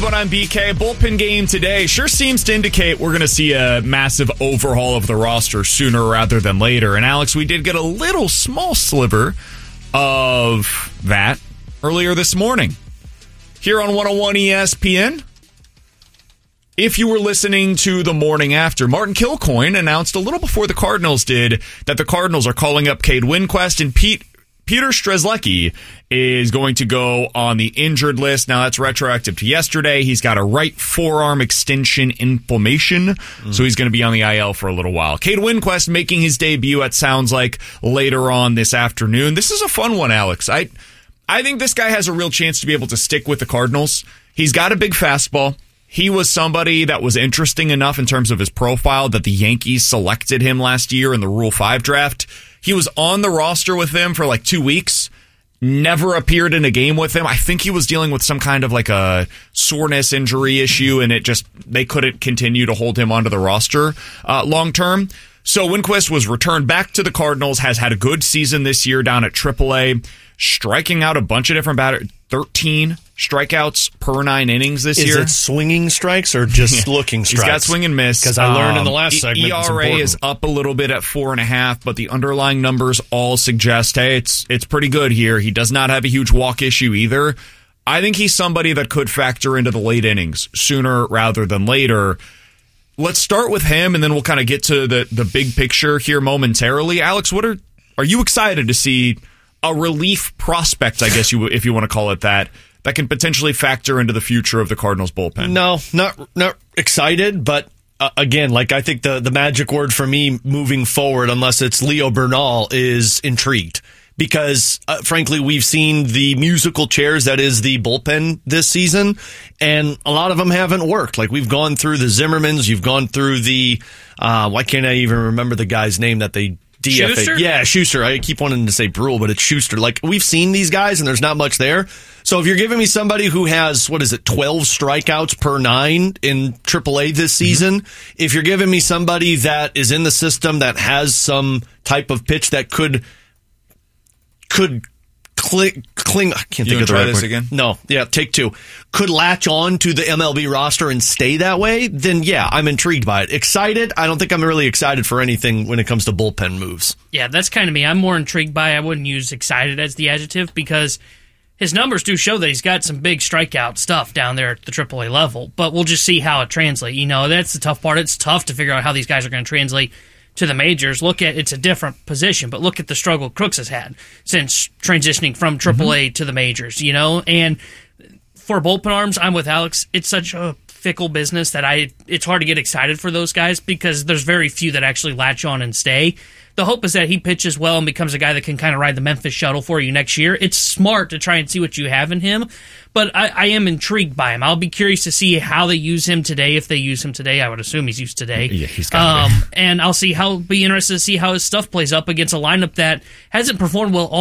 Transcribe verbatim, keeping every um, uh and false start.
one, I'm B K. Bullpen game today sure seems to indicate we're going to see a massive overhaul of the roster sooner rather than later. And Alex, we did get a little small sliver of that earlier this morning here on one oh one E S P N. If you were listening to the morning after, Martin Kilcoyne announced a little before the Cardinals did that the Cardinals are calling up Cade Winquist, and Pete Peter Strzelecki is going to go on the injured list. Now, that's retroactive to yesterday. He's got a right forearm extension inflammation, mm. so he's going to be on the I L for a little while. Cade Winquist making his debut, it sounds like, later on this afternoon. This is a fun one, Alex. I, I think this guy has a real chance to be able to stick with the Cardinals. He's got a big fastball. He was somebody that was interesting enough in terms of his profile that the Yankees selected him last year in the Rule five draft. He was on the roster with them for like two weeks, never appeared in a game with them. I think he was dealing with some kind of like a soreness injury issue, and it just, they couldn't continue to hold him onto the roster uh, long term. So Winquist was returned back to the Cardinals, has had a good season this year down at triple A, striking out a bunch of different batters, thirteen strikeouts per nine innings this is year. Is it swinging strikes or just yeah. looking strikes? He's got swing and miss. Because I learned um, in the last e- segment E R A is up a little bit at four and a half, but the underlying numbers all suggest, hey, it's it's pretty good here. He does not have a huge walk issue either. I think he's somebody that could factor into the late innings sooner rather than later. Let's start with him, and then we'll kind of get to the, the big picture here momentarily. Alex, what are are you excited to see a relief prospect, I guess you if you want to call it that, that can potentially factor into the future of the Cardinals bullpen? No, not not excited, but uh, again, like I think the, the magic word for me moving forward, unless it's Leo Bernal, is intrigued. Because, uh, frankly, we've seen the musical chairs that is the bullpen this season, and a lot of them haven't worked. Like, we've gone through the Zimmermans, you've gone through the, uh, why can't I even remember the guy's name that they D F A'd? Schuster? Yeah, Schuster. I keep wanting to say Brule, but it's Schuster. Like, we've seen these guys, and there's not much there. So if you're giving me somebody who has, what is it, twelve strikeouts per nine in triple A this season, mm-hmm. if you're giving me somebody that is in the system that has some type of pitch that could could cling, cling I can't you think of the try right this word. again? No, yeah, take two. Could latch on to the M L B roster and stay that way, then yeah, I'm intrigued by it. Excited? I don't think I'm really excited for anything when it comes to bullpen moves. Yeah, that's kind of me. I'm more intrigued by, I wouldn't use excited as the adjective, because his numbers do show that he's got some big strikeout stuff down there at the triple A level, but we'll just see how it translates. You know, that's the tough part. It's tough to figure out how these guys are going to translate to the majors. Look at, it's a different position, but look at the struggle Crooks has had since transitioning from triple A mm-hmm. to the majors, you know? And for bullpen arms, I'm with Alex. It's such a fickle business that I it's hard to get excited for those guys because there's very few that actually latch on and stay. The hope is that he pitches well and becomes a guy that can kind of ride the Memphis shuttle for you next year. It's smart to try and see what you have in him, but I, I am intrigued by him. I'll be curious to see how they use him today, if they use him today. I would assume he's used today. Yeah, he's got um, And I'll see how be interested to see how his stuff plays up against a lineup that hasn't performed well all